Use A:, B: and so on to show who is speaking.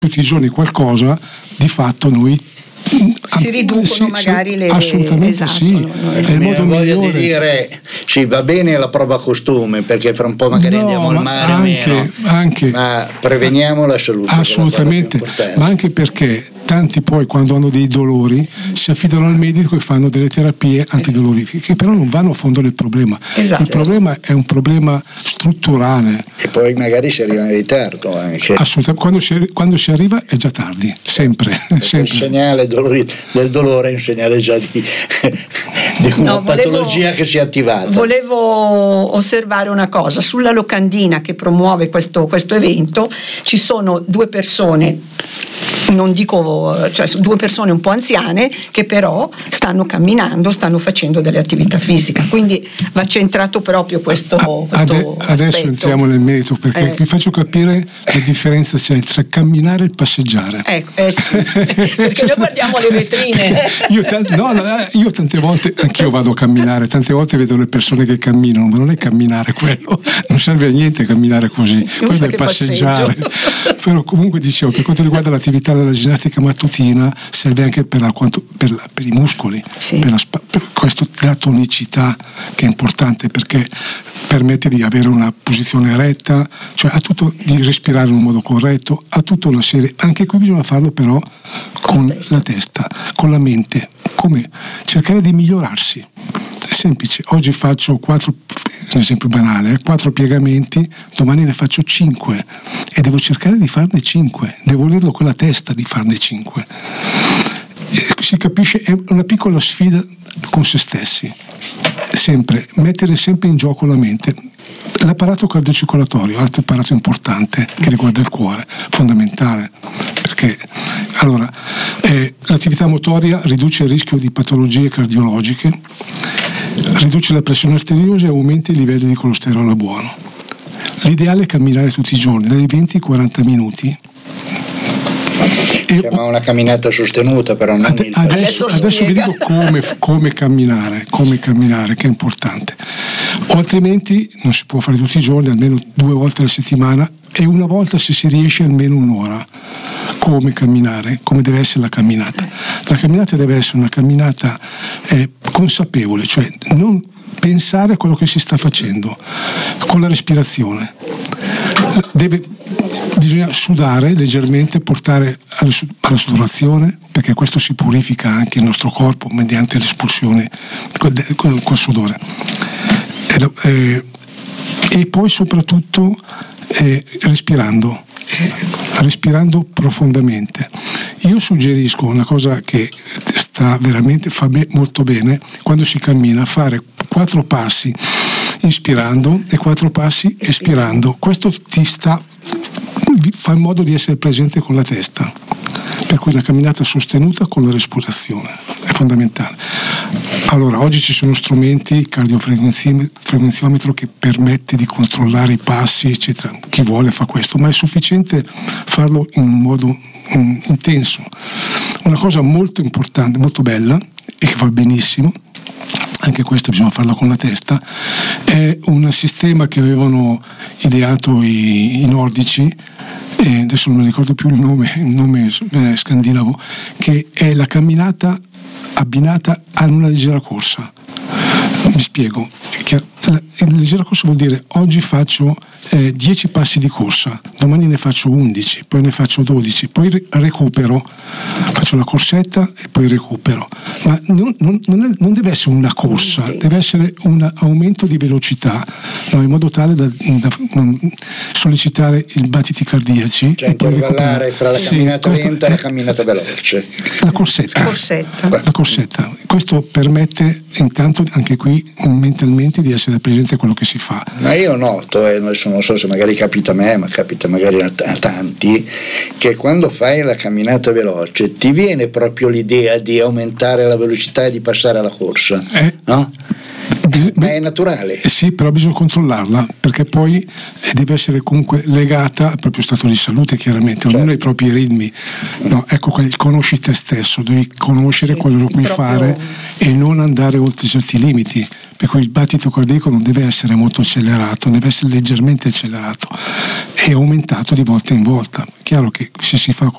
A: tutti i giorni qualcosa, di fatto noi
B: si riducono magari le
A: assolutamente
B: esatto,
A: sì, è il modo migliore
C: di dire sì, va bene la prova costume, perché fra un po' magari andiamo al mare
A: anche,
C: ma preveniamo la salute,
A: assolutamente, ma anche perché tanti poi quando hanno dei dolori si affidano al medico e fanno delle terapie antidolorifiche che però non vanno a fondo del problema. Il problema è un problema strutturale
C: e poi magari si arriva in ritardo anche.
A: Assolutamente, quando si arriva è già tardi, sempre.
C: Il segnale del dolore è un segnale già di una patologia che si è attivata.
B: Volevo osservare una cosa: sulla locandina che promuove questo evento ci sono due persone, non dico, cioè due persone un po' anziane che però stanno camminando, stanno facendo delle attività fisiche, quindi va centrato proprio questo
A: adesso entriamo nel merito, perché vi faccio capire la differenza c'è tra camminare e passeggiare.
B: Sì, perché noi guardiamo le vetrine.
A: Io tante volte anch'io vado a camminare, tante volte vedo le persone che camminano, ma non è camminare quello, non serve a niente camminare così, quello è passeggiare. Però comunque dicevo, per quanto riguarda l'attività della ginnastica mattutina, serve anche per i muscoli, sì, per questo, la tonicità, che è importante perché permette di avere una posizione retta, cioè di respirare in un modo corretto, ha tutta una serie, anche qui bisogna farlo però con la testa, con la mente, come cercare di migliorarsi. È semplice, oggi faccio 4, un esempio banale, 4 piegamenti, domani ne faccio 5 e devo cercare di farne 5, devo volerlo con la testa di farne 5. Si capisce, è una piccola sfida con se stessi, sempre mettere sempre in gioco la mente. L'apparato cardiocircolatorio, altro apparato importante che riguarda il cuore, fondamentale, perché allora l'attività motoria riduce il rischio di patologie cardiologiche, riduce la pressione arteriosa e aumenta i livelli di colesterolo buono. L'ideale è camminare tutti i giorni, dai 20 ai 40 minuti.
C: Chiama una camminata sostenuta, però non
A: adesso vi dico come camminare, che è importante. O altrimenti non si può fare tutti i giorni, almeno 2 volte alla settimana, e una volta, se si riesce, almeno un'ora. Come camminare, come deve essere la camminata. La camminata deve essere una camminata consapevole, cioè non pensare a quello che si sta facendo, con la respirazione. Bisogna sudare leggermente, portare alla sudorazione, perché questo si purifica anche il nostro corpo mediante l'espulsione col sudore. E poi soprattutto respirando profondamente. Io suggerisco una cosa che sta veramente, molto bene quando si cammina, fare 4 passi inspirando e 4 passi espirando. Questo fa in modo di essere presente con la testa, per cui la camminata sostenuta con la respirazione è fondamentale. Allora, oggi ci sono strumenti, cardiofrequenziometro, che permette di controllare i passi, eccetera. Chi vuole fa questo, ma è sufficiente farlo in un modo intenso. Una cosa molto importante, molto bella e che va benissimo, anche questo bisogna farlo con la testa, è un sistema che avevano ideato i nordici, adesso non mi ricordo più il nome scandinavo, che è la camminata abbinata a una leggera corsa. Mi spiego. La leggera corsa vuol dire: oggi faccio 10 passi di corsa, domani ne faccio 11, poi ne faccio 12, poi recupero, faccio la corsetta e poi recupero. Ma non deve essere una corsa, deve essere un aumento di velocità, no, in modo tale da sollecitare i battiti cardiaci,
C: cioè
A: e poi
C: intervallare fra la camminata lenta e la camminata veloce.
A: La corsetta. Questo permette intanto anche qui mentalmente di essere presente a quello che si fa.
C: Ma io noto, adesso non so se magari capita a me, ma capita magari a tanti, che quando fai la camminata veloce ti viene proprio l'idea di aumentare la velocità e di passare alla corsa, no? ma è naturale.
A: Sì, però bisogna controllarla, perché poi deve essere comunque legata al proprio stato di salute, chiaramente, ognuno ha i propri ritmi. No, ecco, conosci te stesso, devi conoscere quello che puoi fare e non andare oltre certi limiti, per cui il battito cardiaco non deve essere molto accelerato, deve essere leggermente accelerato e aumentato di volta in volta. Chiaro che se si fa